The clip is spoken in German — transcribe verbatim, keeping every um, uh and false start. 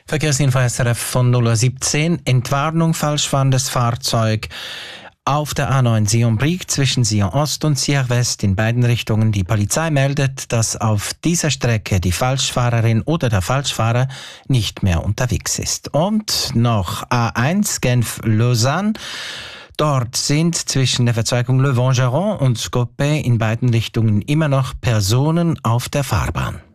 Verkehrsinfo S R F von null Uhr siebzehn. Entwarnung falschfahrendes Fahrzeug auf der A neun Sion-Brieg zwischen Sion Ost und Sion West in beiden Richtungen. Die Polizei meldet, dass auf dieser Strecke die Falschfahrerin oder der Falschfahrer nicht mehr unterwegs ist. Und noch A eins Genf-Lausanne. Dort sind zwischen der Verzweigung Le Vangeron und Scopet in beiden Richtungen immer noch Personen auf der Fahrbahn.